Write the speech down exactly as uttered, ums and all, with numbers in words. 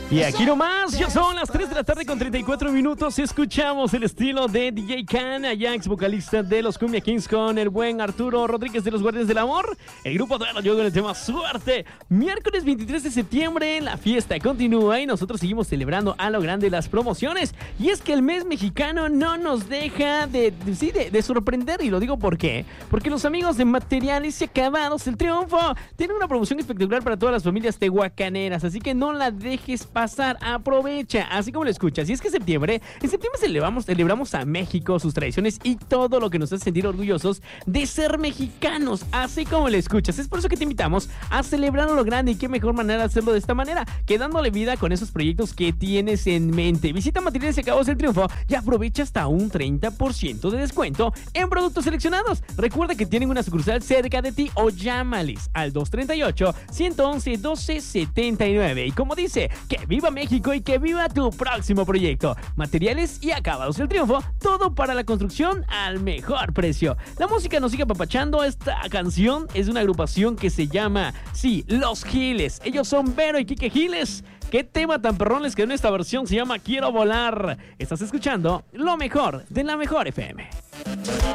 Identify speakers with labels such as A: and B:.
A: Y aquí nomás, ya son las tres de la tarde con treinta y cuatro minutos. Escuchamos el estilo de D J Khan, allá ex vocalista de los Cumbia Kings, con el buen Arturo Rodríguez de los Guardianes del Amor. El grupo de yo con el tema Suerte. Miércoles veintitrés de septiembre, la fiesta continúa y nosotros seguimos celebrando a lo grande las promociones. Y es que el mes mexicano no nos deja de, de, sí, de, de sorprender. Y lo digo por qué. Porque los amigos de Materiales y Acabados El Triunfo tienen una promoción espectacular para todas las familias tehuacaneras. Así que no la dejes pasar, aprovecha, así como lo escuchas. Y es que septiembre, en septiembre celebramos, celebramos a México, sus tradiciones y todo lo que nos hace sentir orgullosos de ser mexicanos, así como lo escuchas. Es por eso que te invitamos a celebrar lo grande, y qué mejor manera de hacerlo de esta manera, que dándole vida con esos proyectos que tienes en mente. Visita Materiales y Acabados El Triunfo y aprovecha hasta un treinta por ciento de descuento en productos seleccionados. Recuerda que tienen una sucursal cerca de ti o llámales al dos tres ocho, uno uno uno, uno dos siete nueve. Y como dice, que viva México y que viva tu próximo proyecto. Materiales y Acabados El Triunfo, todo para la construcción al mejor precio. La música nos sigue apapachando. Esta canción es de una agrupación que se llama, sí, Los Giles. Ellos son Vero y Quique Giles. Qué tema tan perrón les quedó en esta versión, se llama Quiero Volar. Estás escuchando lo mejor de la Mejor F M.